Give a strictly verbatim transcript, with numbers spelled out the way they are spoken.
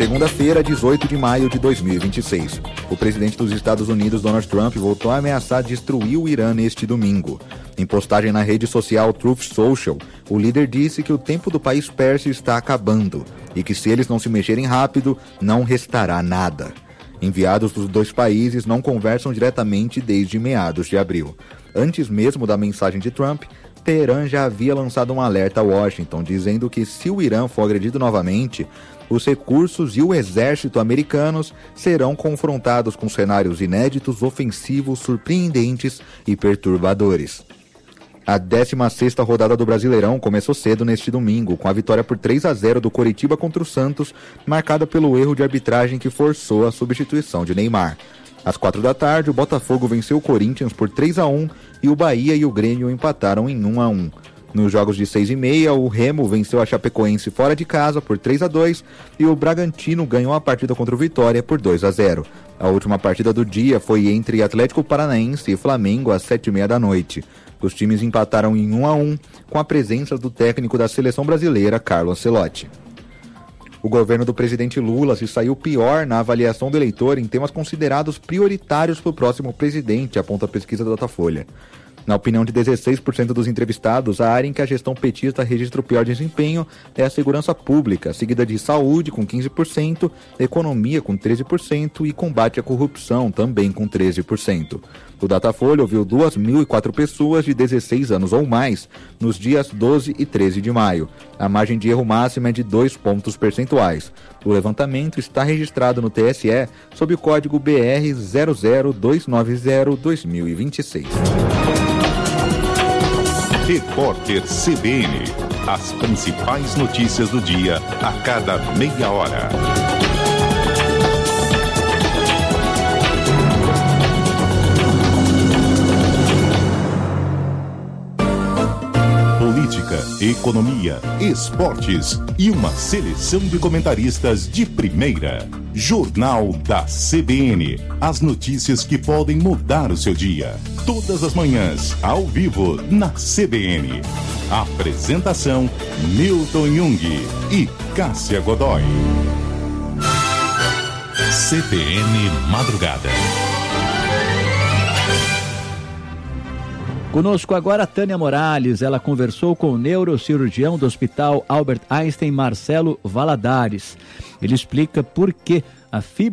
Segunda-feira, dezoito de maio de dois mil e vinte e seis. O presidente dos Estados Unidos, Donald Trump, voltou a ameaçar destruir o Irã neste domingo. Em postagem na rede social Truth Social, o líder disse que o tempo do país pérsio está acabando e que se eles não se mexerem rápido, não restará nada. Enviados dos dois países não conversam diretamente desde meados de abril. Antes mesmo da mensagem de Trump, Teherã já havia lançado um alerta a Washington, dizendo que se o Irã for agredido novamente, os recursos e o exército americanos serão confrontados com cenários inéditos, ofensivos, surpreendentes e perturbadores. A décima sexta rodada do Brasileirão começou cedo neste domingo, com a vitória por três a zero do Coritiba contra o Santos, marcada pelo erro de arbitragem que forçou a substituição de Neymar. Às quatro da tarde, o Botafogo venceu o Corinthians por três a um e o Bahia e o Grêmio empataram em um a um. Nos jogos de seis e meia, o Remo venceu a Chapecoense fora de casa por três a dois e o Bragantino ganhou a partida contra o Vitória por dois a zero. A última partida do dia foi entre Atlético Paranaense e Flamengo às sete e meia da noite. Os times empataram em um a um, com a presença do técnico da seleção brasileira, Carlo Ancelotti. O governo do presidente Lula se saiu pior na avaliação do eleitor em temas considerados prioritários para o próximo presidente, aponta a pesquisa da Datafolha. Na opinião de dezesseis por cento dos entrevistados, a área em que a gestão petista registra o pior desempenho é a segurança pública, seguida de saúde com quinze por cento, economia com treze por cento e combate à corrupção também com treze por cento. O Datafolha ouviu duas mil e quatro pessoas de dezesseis anos ou mais nos dias doze e treze de maio. A margem de erro máxima é de dois pontos percentuais. O levantamento está registrado no T S E sob o código B R zero zero dois nove zero barra dois mil e vinte e seis. Repórter C B N. As principais notícias do dia a cada meia hora. Política, economia, esportes e uma seleção de comentaristas de primeira. Jornal da C B N. As notícias que podem mudar o seu dia. Todas as manhãs, ao vivo, na C B N. Apresentação, Milton Jung e Cássia Godoy. C B N Madrugada. Conosco agora a Tânia Morales. Ela conversou com o neurocirurgião do Hospital Albert Einstein, Marcelo Valadares. Ele explica por que a fibra